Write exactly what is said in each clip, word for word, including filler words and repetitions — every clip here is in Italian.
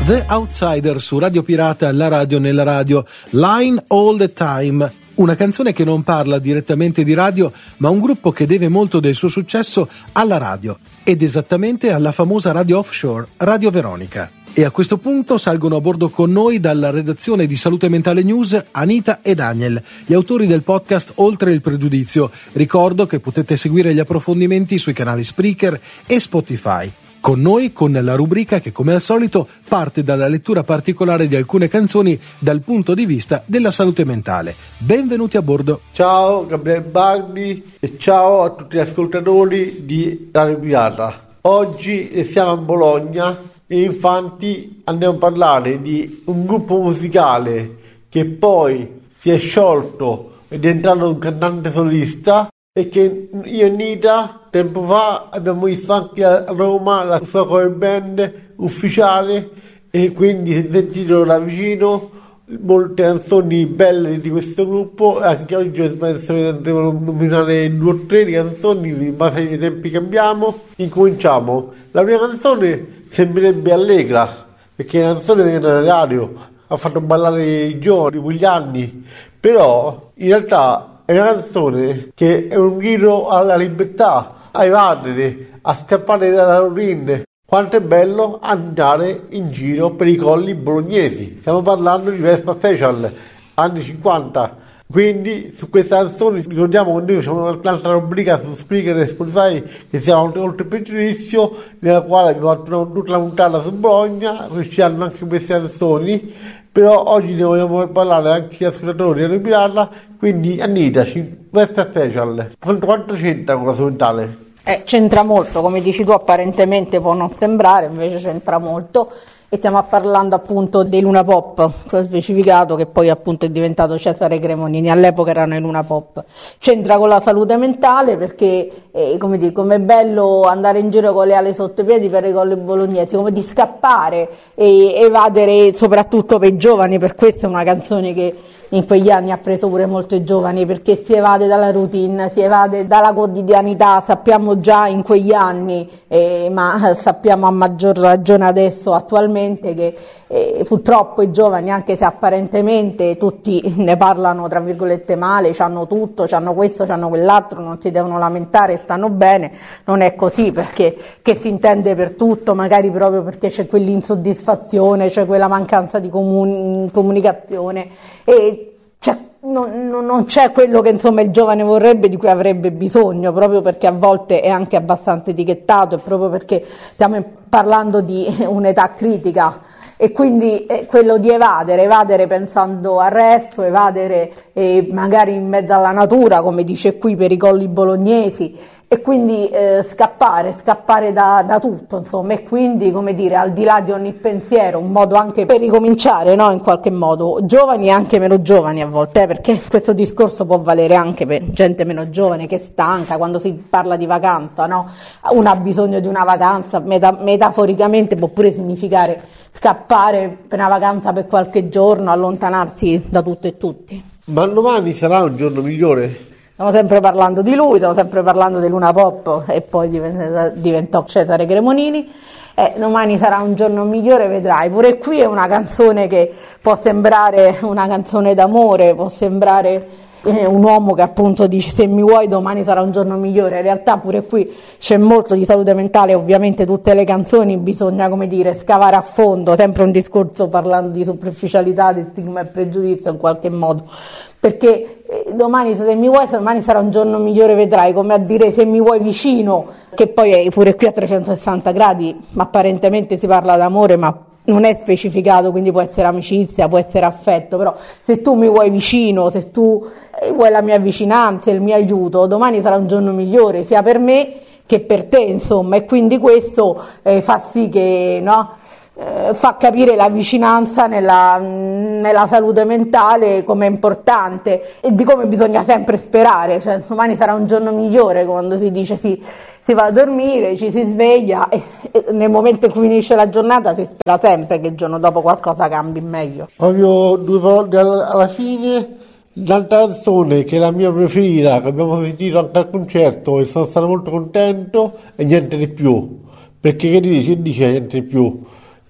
The Outsider su Radio Pirata, la radio nella radio, Line All the Time. Una canzone che non parla direttamente di radio, ma un gruppo che deve molto del suo successo alla radio, ed esattamente alla famosa radio offshore, Radio Veronica. E a questo punto salgono a bordo con noi dalla redazione di Salute Mentale News Anita e Daniel, gli autori del podcast Oltre il Pregiudizio. Ricordo che potete seguire gli approfondimenti sui canali Spreaker e Spotify. Con noi, con la rubrica che come al solito parte dalla lettura particolare di alcune canzoni dal punto di vista della salute mentale. Benvenuti a bordo. Ciao Gabriele Barbi e ciao a tutti gli ascoltatori di Radio Pirata. Oggi siamo a Bologna e infatti andiamo a parlare di un gruppo musicale che poi si è sciolto ed è diventato un cantante solista e che io e Nita tempo fa abbiamo visto anche a Roma la sua cover band ufficiale e quindi si è sentito da vicino molte canzoni belle di questo gruppo. Anche oggi penso che andremo a nominare due o tre canzoni in base ai tempi che abbiamo. Incominciamo. La prima canzone sembrerebbe allegra perché è una canzone che nella radio ha fatto ballare i giovani di quegli anni, però in realtà è una canzone che è un grido alla libertà, a evadere, a scappare dalla routine. Quanto è bello andare in giro per i colli bolognesi. Stiamo parlando di Vespa Special, anni cinquanta. Quindi su questa canzone ricordiamo che noi facciamo un'altra rubrica su Spreaker e Spotify che si chiama Oltre il Pregiudizio, nella quale abbiamo fatto tutta la puntata su Bologna, riusciranno anche queste canzoni. Però oggi ne vogliamo parlare anche gli ascoltatori di Pirata, quindi Anita, Vespa Special, quanto, quanto c'entra con la salute mentale? Eh, c'entra molto, come dici tu apparentemente può non sembrare, invece c'entra molto e stiamo parlando appunto dei Luna Pop, ho specificato che poi appunto è diventato Cesare Cremonini, all'epoca erano i Luna Pop. C'entra con la salute mentale perché eh, come dire, com'è bello andare in giro con le ali sotto i piedi per i colli bolognesi, come di scappare e evadere soprattutto per i giovani, per questo è una canzone che in quegli anni ha preso pure molto giovani perché si evade dalla routine, si evade dalla quotidianità, sappiamo già in quegli anni, eh, ma sappiamo a maggior ragione adesso attualmente che eh, purtroppo i giovani, anche se apparentemente tutti ne parlano tra virgolette male, c'hanno tutto, c'hanno questo, c'hanno quell'altro, non si devono lamentare, stanno bene, non è così perché che si intende per tutto, magari proprio perché c'è quell'insoddisfazione, c'è quella mancanza di comun- comunicazione e C'è, non, non c'è quello che insomma il giovane vorrebbe, di cui avrebbe bisogno, proprio perché a volte è anche abbastanza etichettato e proprio perché stiamo parlando di un'età critica e quindi è quello di evadere, evadere pensando al resto, evadere eh, magari in mezzo alla natura, come dice qui per i colli bolognesi, e quindi eh, scappare, scappare da, da tutto, insomma, e quindi, come dire, al di là di ogni pensiero, un modo anche per ricominciare, no, in qualche modo, giovani e anche meno giovani a volte, eh, perché questo discorso può valere anche per gente meno giovane che è stanca, quando si parla di vacanza, no, uno ha bisogno di una vacanza, meta- metaforicamente può pure significare scappare per una vacanza per qualche giorno, allontanarsi da tutto e tutti. Ma domani sarà un giorno migliore? Stiamo sempre parlando di lui, stiamo sempre parlando di Luna Pop e poi diventò Cesare Cremonini. Eh, domani sarà un giorno migliore, vedrai. Pure qui è una canzone che può sembrare una canzone d'amore, può sembrare eh, un uomo che appunto dice se mi vuoi domani sarà un giorno migliore. In realtà pure qui c'è molto di salute mentale, ovviamente tutte le canzoni bisogna, come dire, scavare a fondo, sempre un discorso parlando di superficialità, di stigma e pregiudizio in qualche modo. Perché eh, domani se mi vuoi, se domani sarà un giorno migliore, vedrai, come a dire se mi vuoi vicino, che poi è pure qui a trecentosessanta gradi, ma apparentemente si parla d'amore, ma non è specificato, quindi può essere amicizia, può essere affetto, però se tu mi vuoi vicino, se tu eh, vuoi la mia vicinanza, il mio aiuto, domani sarà un giorno migliore, sia per me che per te, insomma, e quindi questo eh, fa sì che, no? Eh, fa capire la vicinanza nella, nella salute mentale come è importante e di come bisogna sempre sperare, cioè domani sarà un giorno migliore, quando si dice si, si va a dormire, ci si sveglia e, e nel momento in cui finisce la giornata si spera sempre che il giorno dopo qualcosa cambi in meglio. Proprio due parole alla, alla fine, l'altra canzone che è la mia preferita, che abbiamo sentito anche al concerto e sono stato molto contento, è Niente di più, perché che dice, che dice Niente di più?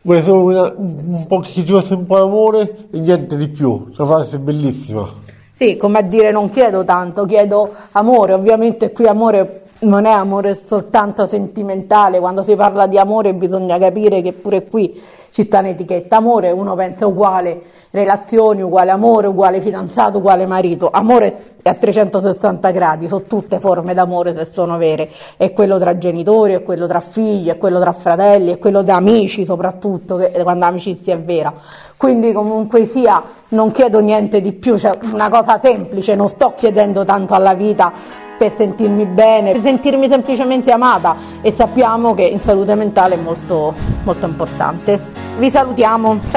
vuole solo una, un po' che ci fosse un po' d'amore e niente di più. Una frase bellissima. Sì, come a dire non chiedo tanto, chiedo amore. Ovviamente qui amore non è amore soltanto sentimentale, quando si parla di amore bisogna capire che pure qui ci sta un'etichetta. Amore uno pensa uguale relazioni, uguale amore, uguale fidanzato, uguale marito. Amore è a trecentosessanta gradi, sono tutte forme d'amore se sono vere, è quello tra genitori, è quello tra figli, è quello tra fratelli, è quello tra amici soprattutto, che, quando l'amicizia è vera. Quindi comunque sia non chiedo niente di più, cioè una cosa semplice, non sto chiedendo tanto alla vita per sentirmi bene, per sentirmi semplicemente amata, e sappiamo che in salute mentale è molto, molto importante. Vi salutiamo. Ciao.